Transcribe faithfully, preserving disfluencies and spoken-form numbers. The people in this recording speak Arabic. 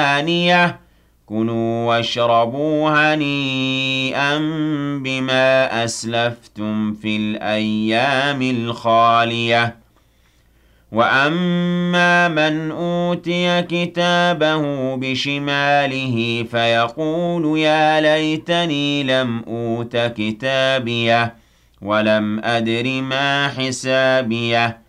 ثانية كُلُوا واشربوا هنيئا بما أسلفتم في الأيام الخالية وأما من أوتي كتابه بشماله فيقول يا ليتني لم أوت كتابيه ولم أدر ما حسابيه